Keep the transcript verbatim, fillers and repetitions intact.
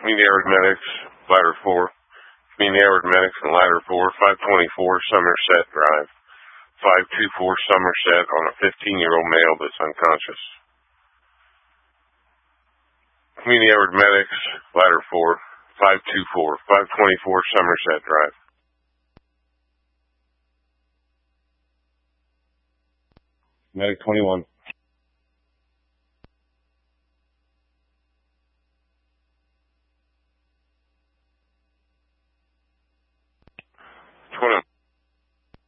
Community Arithmetics, Ladder four. Community Arithmetics and Ladder four, five twenty-four Somerset Drive. five twenty-four Somerset on a fifteen-year-old male that's unconscious. Community Arithmetics, Ladder four, five twenty-four, five twenty-four Somerset Drive. Medic twenty-one. twenty.